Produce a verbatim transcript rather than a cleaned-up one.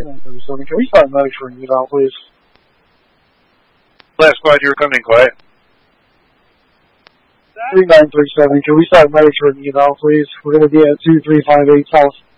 three nine three seven, can we start medics for an eval, please? Last squad, you were coming in quiet. three nine three seven, can we start medics for an eval, please? We're going to be at two three five eight South.